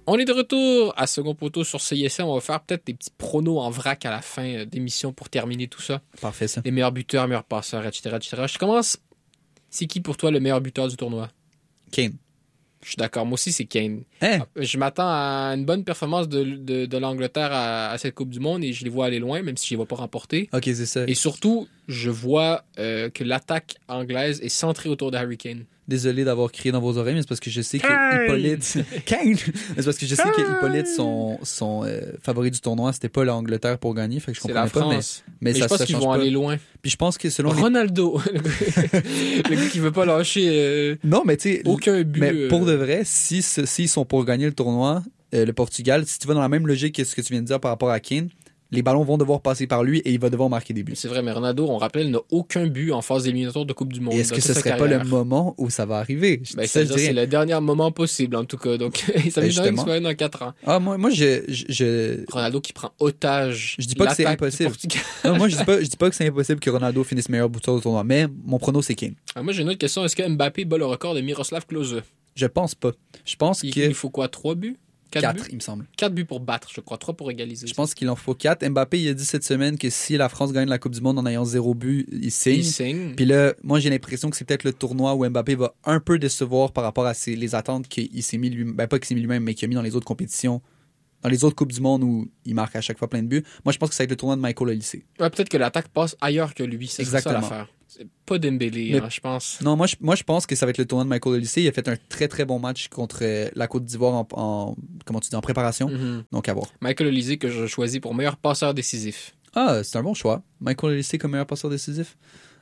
On est de retour à Second Poteau sur CISM. On va faire peut-être des petits pronos en vrac à la fin d'émission pour terminer tout ça. Parfait, ça. Les meilleurs buteurs, meilleurs passeurs, etc., etc. Je commence. C'est qui pour toi le meilleur buteur du tournoi? Kane. Je suis d'accord. Moi aussi, c'est Kane. Hein? Je m'attends à une bonne performance de l'Angleterre à cette Coupe du Monde et je les vois aller loin, même si je ne les vois pas remporter. Ok, c'est ça. Et surtout, je vois que l'attaque anglaise est centrée autour de Harry Kane. Désolé d'avoir crié dans vos oreilles, mais c'est parce que je sais que Hippolyte... Kane! C'est parce que je sais que Hippolyte, son favori du tournoi, c'était pas l'Angleterre pour gagner, fait que je C'est la comprenais pas, France. mais je ça, pense ça qu'ils change vont pas. aller loin. Puis je pense que selon Ronaldo, le gars qui veut pas lâcher Non, mais tu sais... aucun but. Mais pour de vrai, s'ils sont pour gagner le tournoi, le Portugal, si tu vas dans la même logique que ce que tu viens de dire par rapport à Kane, les ballons vont devoir passer par lui et il va devoir marquer des buts. C'est vrai, mais Ronaldo, on rappelle, n'a aucun but en phase éliminatoire de Coupe du Monde. Et est-ce que ce serait pas le moment où ça va arriver? C'est le dernier moment possible, en tout cas. Donc, ça me donne qu'il soit dans 4 ans. Ah, moi, je... Ronaldo qui prend otage. Je dis pas que c'est impossible. Non, moi, je dis pas que c'est impossible que Ronaldo finisse meilleur buteur du tournoi, mais mon prono, c'est Kane. Moi, j'ai une autre question. Est-ce que Mbappé bat le record de Miroslav Klose? Je pense pas. Je pense il faut quoi, 3 buts? 4, il me semble. 4 buts pour battre, je crois. 3 pour égaliser. Je pense qu'il en faut 4. Mbappé, il a dit cette semaine que si la France gagne la Coupe du Monde en ayant 0 but, il signe. Puis là, moi, j'ai l'impression que c'est peut-être le tournoi où Mbappé va un peu décevoir par rapport à les attentes qu'il s'est mis lui-même. Ben, pas qu'il s'est mis lui-même, mais qu'il a mis dans les autres compétitions. Dans les autres Coupes du Monde où il marque à chaque fois plein de buts. Moi, je pense que ça va être le tournoi de Michael Olise. Ouais, peut-être que l'attaque passe ailleurs que lui. C'est ça l'affaire. C'est pas Dembélé, je pense. Non, moi, je pense que ça va être le tournoi de Michael Olise. Il a fait un très, très bon match contre la Côte d'Ivoire en préparation. Mm-hmm. Donc, à voir. Michael Olise que je choisis pour meilleur passeur décisif. Ah, c'est un bon choix. Michael Olise comme meilleur passeur décisif.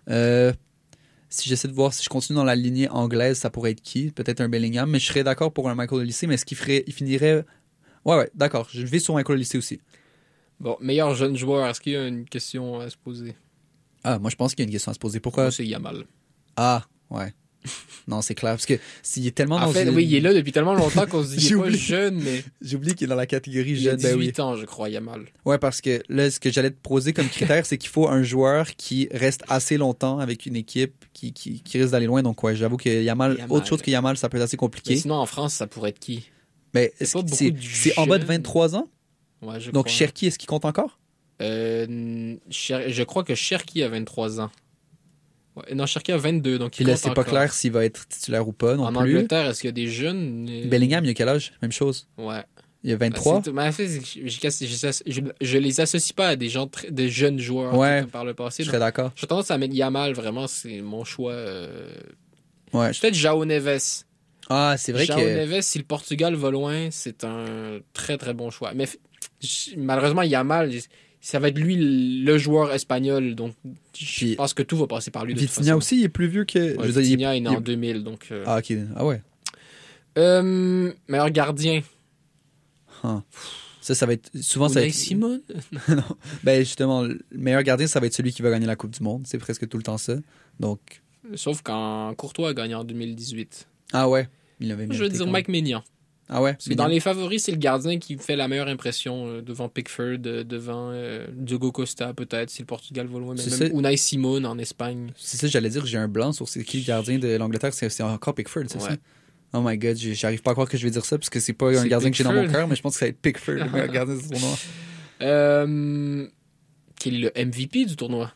Si j'essaie de voir si je continue dans la lignée anglaise, ça pourrait être qui? Peut-être un Bellingham, mais je serais d'accord pour un Michael Olise. Mais est-ce il finirait... Ouais, d'accord. Je vais sur Michael Olise aussi. Bon, meilleur jeune joueur, est-ce qu'il y a une question à se poser? Ah, moi, je pense qu'il y a une question à se poser. Pourquoi? Moi, c'est Yamal. Ah, ouais. Non, c'est clair. Parce que s'il est tellement en fait, oui, il est là depuis tellement longtemps qu'on se dit qu'il est pas jeune, mais... J'ai oublié qu'il est dans la catégorie jeune. Il a 18 ans, je crois, Yamal. Ouais, parce que là, ce que j'allais te poser comme critère, c'est qu'il faut un joueur qui reste assez longtemps avec une équipe qui risque d'aller loin. Donc, ouais, j'avoue que Yamal, autre chose que Yamal, ça peut être assez compliqué. Mais sinon, en France, ça pourrait être qui? Mais c'est en bas de 23 ans? Ouais, je Donc, crois. Cherki, est-ce qu'il compte encore? Je crois que Cherki a 23 ans. Ouais, non, Cherki a 22, donc il là, compte c'est encore. pas clair s'il va être titulaire ou pas non plus. En Angleterre, est-ce qu'il y a des jeunes? Bellingham, il a quel âge? Même chose. Ouais. Il a 23. Je les associe pas à des jeunes joueurs par le passé. Je serais d'accord. J'ai tendance à mettre Yamal, vraiment, c'est mon choix. Ouais. Peut-être João Neves. Ah, c'est vrai João Neves, si le Portugal va loin, c'est un très très bon choix. Mais malheureusement, Yamal, ça va être lui le joueur espagnol, donc je pense que tout va passer par lui. Vitinha aussi, il est plus vieux que... Ouais, Vitinha est né en 2000, donc... Ah, ok. Ah ouais. Meilleur gardien. Ça va être... Souvent, Unai Simon? Non. Ben, justement, le meilleur gardien, ça va être celui qui va gagner la Coupe du Monde. C'est presque tout le temps ça. Donc... Sauf quand Courtois a gagné en 2018. Ah ouais? Il avait je veux dire Mike Maignan. Ah ouais? Parce que dans les favoris, c'est le gardien qui fait la meilleure impression devant Pickford, devant Diogo Costa, peut-être, si le Portugal va loin. Mais même Unai Simon en Espagne. C'est ça, j'allais dire, j'ai un blanc sur c'est qui le gardien de l'Angleterre. C'est encore Pickford, c'est ça? Oh my god, j'arrive pas à croire que je vais dire ça parce que c'est pas un gardien que j'ai dans mon cœur, mais je pense que ça va être Pickford, le meilleur gardien du tournoi. Quel est le MVP du tournoi?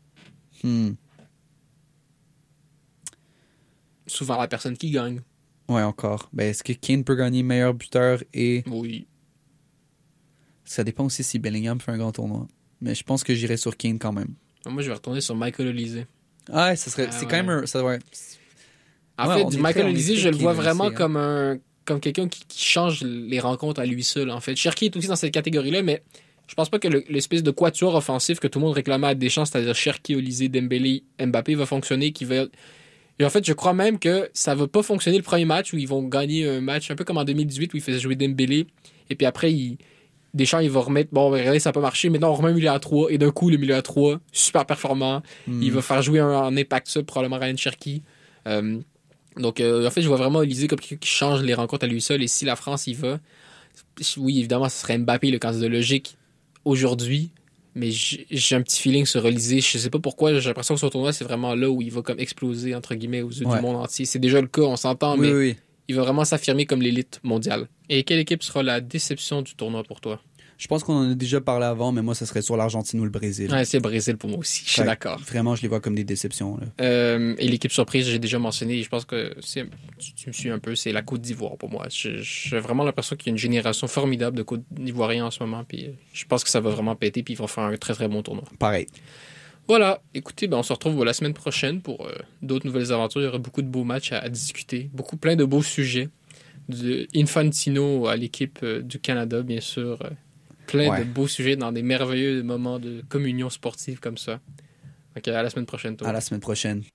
Souvent la personne qui gagne. Ouais, encore. Ben, est-ce que Kane peut gagner meilleur buteur et... Oui. Ça dépend aussi si Bellingham fait un grand tournoi. Mais je pense que j'irai sur Kane quand même. Moi, je vais retourner sur Michael Olise. Ah, ça serait... c'est quand même un... Ça, ouais. En fait, Michael Olise, je le vois vraiment comme quelqu'un qui change les rencontres à lui seul, en fait. Cherki est aussi dans cette catégorie-là, mais je pense pas que l'espèce de quatuor offensif que tout le monde réclamait à Deschamps, c'est-à-dire Cherki, Olise, Dembélé, Mbappé, va fonctionner, Et en fait, je crois même que ça va pas fonctionner le premier match où ils vont gagner un match un peu comme en 2018 où ils faisaient jouer Dembélé. Et puis après, Deschamps, il va remettre... Bon, regardez, ça n'a pas marché. Maintenant, on remet un milieu à 3. Et d'un coup, le milieu à 3, super performant. Il va faire jouer en impact sub, probablement Ryan Cherki. Donc, en fait, je vois vraiment Olise comme quelqu'un qui change les rencontres à lui seul. Et si la France y va... Oui, évidemment, ce serait Mbappé le candidat logique aujourd'hui. Mais j'ai un petit feeling sur Olise. Je sais pas pourquoi. J'ai l'impression que son tournoi, c'est vraiment là où il va comme exploser, entre guillemets, aux yeux du monde entier. C'est déjà le cas, on s'entend, mais il va vraiment s'affirmer comme l'élite mondiale. Et quelle équipe sera la déception du tournoi pour toi? Je pense qu'on en a déjà parlé avant, mais moi, ça serait sur l'Argentine ou le Brésil. Ouais, c'est le Brésil pour moi aussi, je suis d'accord. Vraiment, je les vois comme des déceptions. Et l'équipe surprise, j'ai déjà mentionné, je pense que tu me suis un peu, c'est la Côte d'Ivoire pour moi. J'ai vraiment l'impression qu'il y a une génération formidable de Côte d'Ivoiriens en ce moment, puis je pense que ça va vraiment péter, puis ils vont faire un très très bon tournoi. Pareil. Voilà, écoutez, on se retrouve la semaine prochaine pour d'autres nouvelles aventures. Il y aura beaucoup de beaux matchs à discuter, plein de beaux sujets. De Infantino à l'équipe du Canada, bien sûr. Plein de beaux sujets dans des merveilleux moments de communion sportive comme ça. Donc, à la semaine prochaine, toi. À la semaine prochaine.